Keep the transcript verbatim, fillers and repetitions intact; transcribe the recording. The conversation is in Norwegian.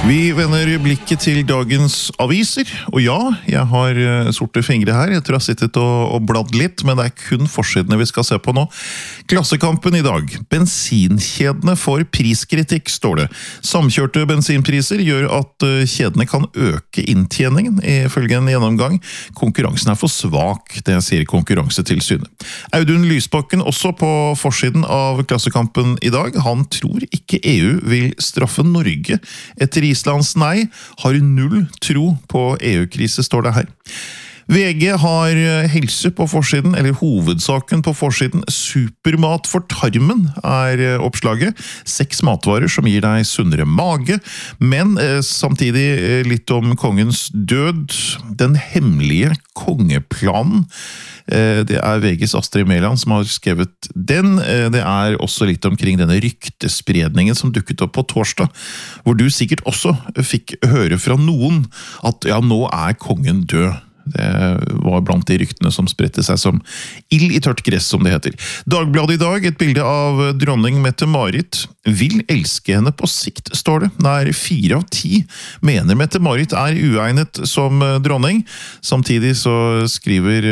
Vi vender blikket til dagens aviser, og ja, jeg har sorte fingre her, jeg tror jeg har sittet og, og bladd litt, men det er kun forsidene vi skal se på nå. Klassekampen i dag. Bensinkjedene får priskritikk, står det. Samkjørte bensinpriser gjør at kjedene kan øke inntjeningen, ifølge en gjennomgang. Konkurransen er for svak, det sier Konkurransetilsynet. Audun Lysbakken også på forsiden av Klassekampen i dag. Han tror ikke E U vil straffe Norge etter Islands nei, har null tro på E U-krise, står det her. V G har helse på forsiden, eller hovedsaken på forsiden. Supermat for tarmen er oppslaget. Seks matvarer som gir deg sunnere mage, men eh, samtidig litt om kongens død. Den hemmelige kongeplanen. Eh, det er V G's Astrid Mæland som har skrevet den. Eh, det er også litt omkring denne ryktespredningen som dukket opp på torsdag, hvor du sikkert også fikk høre fra noen at ja, nå er kongen død. Det var blant de ryktene som spredte seg som ild i tørt gress, som det heter. Dagbladet i dag, et bilde av dronning Mette-Marit. Vil elske henne på sikt, står det. Nær fire av ti mener Mette-Marit er uegnet som dronning. Samtidig så skriver